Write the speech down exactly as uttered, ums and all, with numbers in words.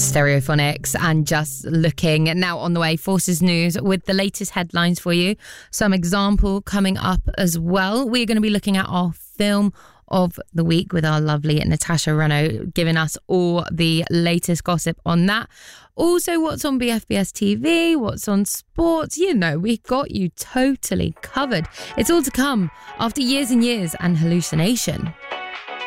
Stereophonics and Just Looking. Now on the way, Forces News with the latest headlines for you. Some example coming up as well. We're going to be looking at our film of the week with our lovely Natasha Renault giving us all the latest gossip on that. Also, what's on B F B S T V, what's on sports. You know, we've got you totally covered. It's all to come after Years and Years and Hallucination.